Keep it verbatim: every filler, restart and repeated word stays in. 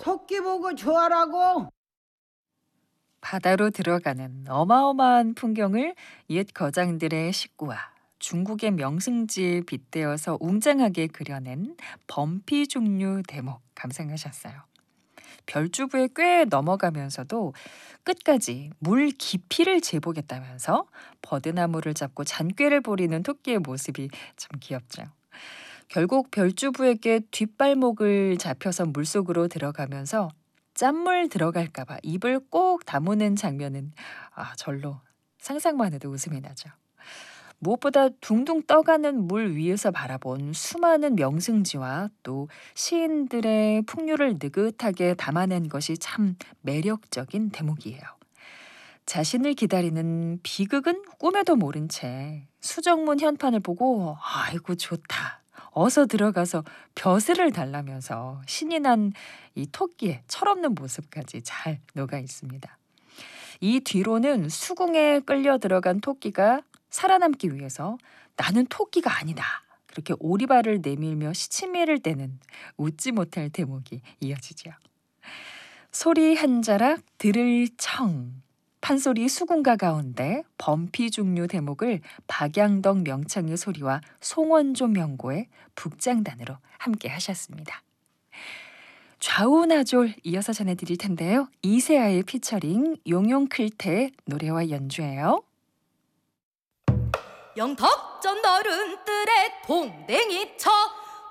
토끼 보고 좋아라고. 바다로 들어가는 어마어마한 풍경을 옛 거장들의 식구와 중국의 명승지에 빗대어서 웅장하게 그려낸 범피 종류 대목 감상하셨어요. 별주부에 꽤 넘어가면서도 끝까지 물 깊이를 재보겠다면서 버드나무를 잡고 잔꾀를 부리는 토끼의 모습이 참 귀엽죠. 결국 별주부에게 뒷발목을 잡혀서 물속으로 들어가면서 짠물 들어갈까 봐 입을 꼭 다무는 장면은 아, 절로 상상만 해도 웃음이 나죠. 무엇보다 둥둥 떠가는 물 위에서 바라본 수많은 명승지와 또 시인들의 풍류를 느긋하게 담아낸 것이 참 매력적인 대목이에요. 자신을 기다리는 비극은 꿈에도 모른 채 수정문 현판을 보고 아이고 좋다. 어서 들어가서 벼슬을 달라면서 신이 난 이 토끼의 철없는 모습까지 잘 녹아 있습니다. 이 뒤로는 수궁에 끌려 들어간 토끼가 살아남기 위해서 나는 토끼가 아니다. 그렇게 오리발을 내밀며 시치미를 떼는 웃지 못할 대목이 이어지죠. 소리 한 자락 들을 청. 판소리 수군가 가운데 범피 종류 대목을 박양덕 명창의 소리와 송원조 명고의 북장단으로 함께 하셨습니다. 좌우나졸 이어서 전해드릴 텐데요. 이세아의 피처링 용용클테의 노래와 연주예요. 영덕전 너른 뜰에 동댕이 쳐